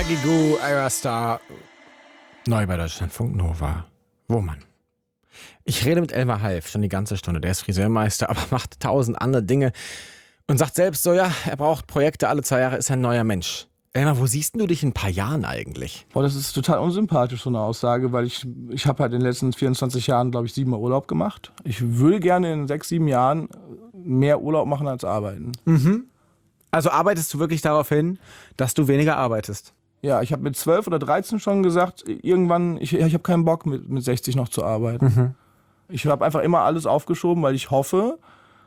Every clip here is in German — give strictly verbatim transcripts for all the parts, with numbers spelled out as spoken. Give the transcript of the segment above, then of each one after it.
Peggy Gou, Ira Star, neu bei Deutschlandfunk Nova. Woman. Ich rede mit Elmar Half schon die ganze Stunde. Der ist Friseurmeister, aber macht tausend andere Dinge und sagt selbst so, ja, er braucht Projekte alle zwei Jahre, ist ein neuer Mensch. Elmar, wo siehst du dich in ein paar Jahren eigentlich? Boah, das ist total unsympathisch, so eine Aussage, weil ich, ich habe halt in den letzten vierundzwanzig Jahren, glaube ich, siebenmal Urlaub gemacht. Ich will gerne in sechs, sieben Jahren mehr Urlaub machen als arbeiten. Mhm. Also arbeitest du wirklich darauf hin, dass du weniger arbeitest? Ja, ich habe mit zwölf oder dreizehn schon gesagt, irgendwann, ich, ich habe keinen Bock mit, mit sechzig noch zu arbeiten. Mhm. Ich habe einfach immer alles aufgeschoben, weil ich hoffe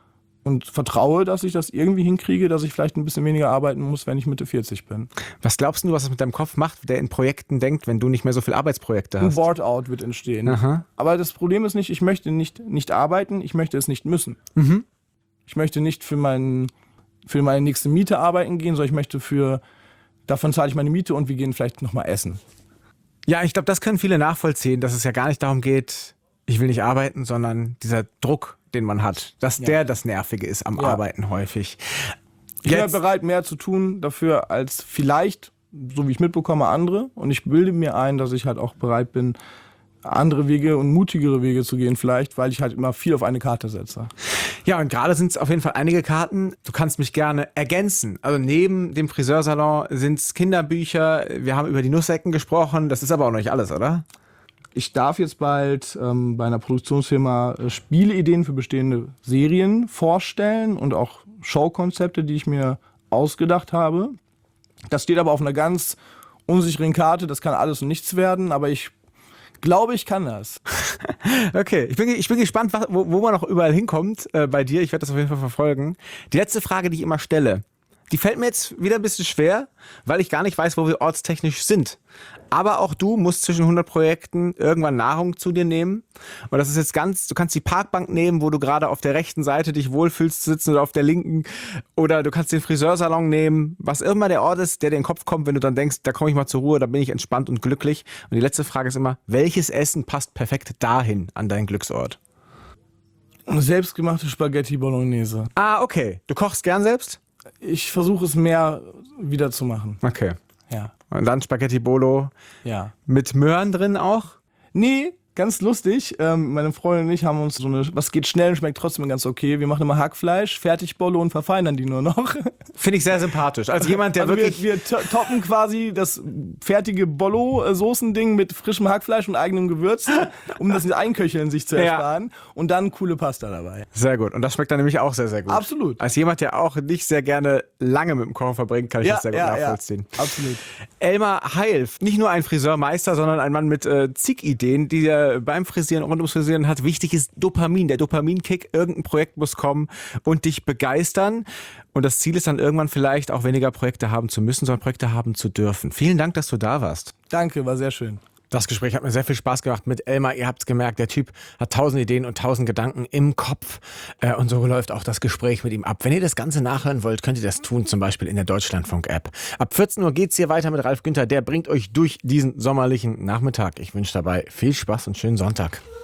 und vertraue, dass ich das irgendwie hinkriege, dass ich vielleicht ein bisschen weniger arbeiten muss, wenn ich Mitte vierzig bin. Was glaubst du, was es mit deinem Kopf macht, der in Projekten denkt, wenn du nicht mehr so viele Arbeitsprojekte Ein hast? Board-out wird entstehen. Aha. Aber das Problem ist nicht, ich möchte nicht, nicht arbeiten, ich möchte es nicht müssen. Mhm. Ich möchte nicht für, meinen, für meine nächste Miete arbeiten gehen, sondern ich möchte für, davon zahle ich meine Miete und wir gehen vielleicht nochmal essen. Ja, ich glaube, das können viele nachvollziehen, dass es ja gar nicht darum geht, ich will nicht arbeiten, sondern dieser Druck, den man hat, dass Ja. der das Nervige ist am Ja. Arbeiten häufig. Ich bin Jetzt- bereit, mehr zu tun dafür als vielleicht, so wie ich mitbekomme, andere. Und ich bilde mir ein, dass ich halt auch bereit bin, andere Wege und mutigere Wege zu gehen vielleicht, weil ich halt immer viel auf eine Karte setze. Ja, und gerade sind es auf jeden Fall einige Karten. Du kannst mich gerne ergänzen. Also neben dem Friseursalon sind es Kinderbücher. Wir haben über die Nussecken gesprochen. Das ist aber auch noch nicht alles, oder? Ich darf jetzt bald ähm, bei einer Produktionsfirma äh, Spieleideen für bestehende Serien vorstellen und auch Showkonzepte, die ich mir ausgedacht habe. Das steht aber auf einer ganz unsicheren Karte. Das kann alles und nichts werden, aber ich glaube, ich kann das. Okay, ich bin, ich bin gespannt, was, wo, wo man noch überall hinkommt äh, bei dir. Ich werde das auf jeden Fall verfolgen. Die letzte Frage, die ich immer stelle, die fällt mir jetzt wieder ein bisschen schwer, weil ich gar nicht weiß, wo wir ortstechnisch sind. Aber auch du musst zwischen hundert Projekten irgendwann Nahrung zu dir nehmen. Und das ist jetzt ganz, du kannst die Parkbank nehmen, wo du gerade auf der rechten Seite dich wohlfühlst zu sitzen oder auf der linken. Oder du kannst den Friseursalon nehmen, was immer der Ort ist, der dir in den Kopf kommt, wenn du dann denkst, da komme ich mal zur Ruhe, da bin ich entspannt und glücklich. Und die letzte Frage ist immer, welches Essen passt perfekt dahin, an deinen Glücksort? Selbstgemachte Spaghetti Bolognese. Ah, okay. Du kochst gern selbst? Ich versuche es mehr wieder zu machen. Okay. Ja. Und dann Spaghetti Bolo Ja. mit Möhren drin auch? Nee, ganz lustig. Ähm, meine Freundin und ich haben uns so eine, was geht schnell und schmeckt trotzdem ganz okay. Wir machen immer Hackfleisch, Fertigbolo und verfeinern die nur noch. Finde ich sehr sympathisch. Als jemand, der Also wirklich... wir, wir to- toppen quasi das fertige Bollo-Soßending mit frischem Hackfleisch und eigenem Gewürz, um das Einköcheln sich zu Ja. ersparen. Und dann coole Pasta dabei. Sehr gut. Und das schmeckt dann nämlich auch sehr, sehr gut. Absolut. Als jemand, der auch nicht sehr gerne lange mit dem Kochen verbringt, kann ich das sehr gut nachvollziehen. Ja, absolut. Elmar Half, nicht nur ein Friseurmeister, sondern ein Mann mit äh, zig Ideen, die er beim Frisieren, rund ums Frisieren hat. Wichtig ist Dopamin, der Dopaminkick. Irgendein Projekt muss kommen und dich begeistern. Und das Ziel ist dann irgendwann vielleicht auch weniger Projekte haben zu müssen, sondern Projekte haben zu dürfen. Vielen Dank, dass du da warst. Danke, war sehr schön. Das Gespräch hat mir sehr viel Spaß gemacht mit Elmar. Ihr habt es gemerkt, der Typ hat tausend Ideen und tausend Gedanken im Kopf. Äh, und so läuft auch das Gespräch mit ihm ab. Wenn ihr das Ganze nachhören wollt, könnt ihr das tun, zum Beispiel in der Deutschlandfunk-App. Ab vierzehn Uhr geht's hier weiter mit Ralf Günther. Der bringt euch durch diesen sommerlichen Nachmittag. Ich wünsche dabei viel Spaß und schönen Sonntag.